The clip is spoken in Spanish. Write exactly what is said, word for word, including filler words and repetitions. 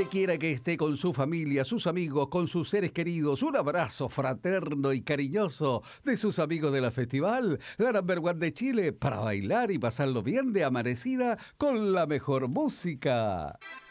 donde quiera que esté con su familia, sus amigos, con sus seres queridos, un abrazo fraterno y cariñoso de sus amigos de la festival, la Number One de Chile, para bailar y pasarlo bien de amanecida con la mejor música.